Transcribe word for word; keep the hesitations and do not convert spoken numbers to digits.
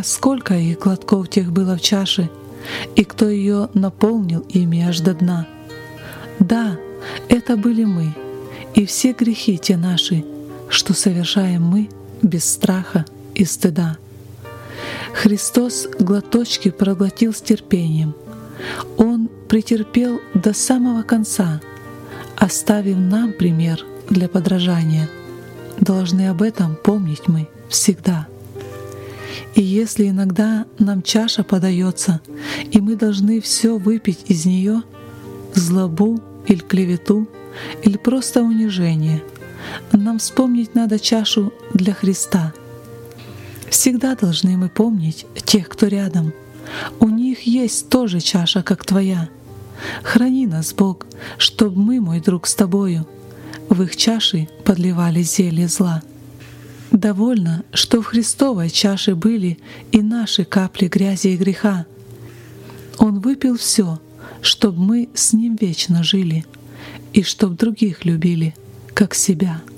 сколько их глотков тех было в чаше, и кто ее наполнил ими аж до дна. Да, это были мы, и все грехи те наши, что совершаем мы без страха и стыда. Христос глоточки проглотил с терпением. Он претерпел до самого конца, оставив нам пример для подражания. Должны об этом помнить мы всегда. И если иногда нам чаша подается, и мы должны все выпить из нее, злобу или клевету, или просто унижение, нам вспомнить надо чашу для Христа. Всегда должны мы помнить тех, кто рядом. У них есть тоже чаша, как твоя. Храни нас, Бог, чтоб мы, мой друг, с тобою в их чаши подливали зелье зла. Довольно, что в Христовой чаше были и наши капли грязи и греха. Он выпил все, чтоб мы с Ним вечно жили, и чтоб других любили, как себя.